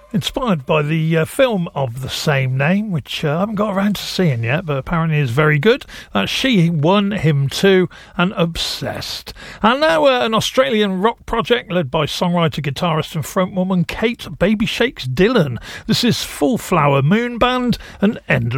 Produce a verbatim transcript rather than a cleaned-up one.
Inspired by the uh, film of the same name, which uh, I haven't got around to seeing yet, but apparently is very good. That's She, One, Him Too, and Obsessed. And now uh, an Australian rock project led by songwriter, guitarist and frontwoman Kate Baby Shakes Dillon. This is Full Flower Moon Band and Endless